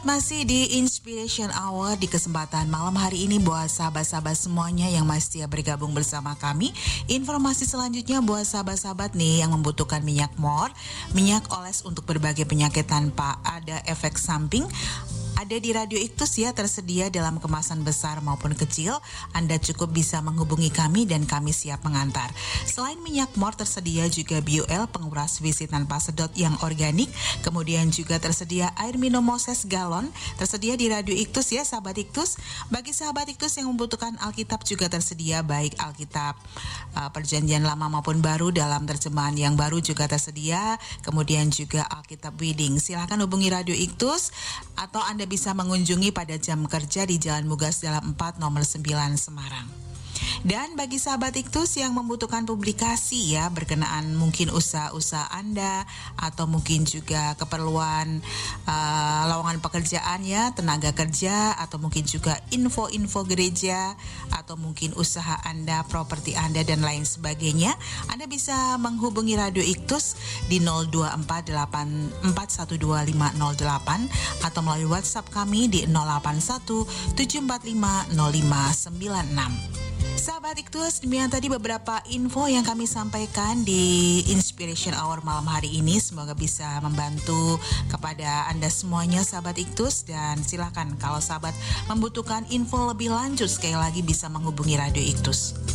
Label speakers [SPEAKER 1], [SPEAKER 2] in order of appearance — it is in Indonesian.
[SPEAKER 1] masih di Inspiration Hour di kesempatan malam hari ini buat sahabat-sahabat semuanya yang masih setia bergabung bersama kami. Informasi selanjutnya buat sahabat-sahabat nih yang membutuhkan minyak mor, minyak oles untuk berbagai penyakit tanpa ada efek samping. Ada di Radio Iktus ya, tersedia dalam kemasan besar maupun kecil. Anda cukup bisa menghubungi kami dan kami siap mengantar. Selain minyak mor, tersedia juga BioL penguras visi tanpa sedot yang organik. Kemudian juga tersedia air minum Moses galon. Tersedia di Radio Iktus ya, sahabat Iktus. Bagi sahabat Iktus yang membutuhkan Alkitab juga tersedia, baik Alkitab Perjanjian Lama maupun Baru dalam terjemahan yang baru juga tersedia. Kemudian juga Alkitab Reading. Silahkan hubungi Radio Iktus atau Anda bisa mengunjungi pada jam kerja di Jalan Mugas Dalam 4 nomor 9 Semarang. Dan bagi sahabat Iktus yang membutuhkan publikasi ya berkenaan mungkin usaha-usaha Anda atau mungkin juga keperluan lowongan pekerjaan ya, tenaga kerja atau mungkin juga info-info gereja atau mungkin usaha Anda, properti Anda dan lain sebagainya, Anda bisa menghubungi Radio Iktus di 0248412508 atau melalui WhatsApp kami di 0817450596. Sahabat Iktus, demikian tadi beberapa info yang kami sampaikan di Inspiration Hour malam hari ini. Semoga bisa membantu kepada Anda semuanya sahabat Iktus. Dan silakan kalau sahabat membutuhkan info lebih lanjut, sekali lagi bisa menghubungi Radio Iktus.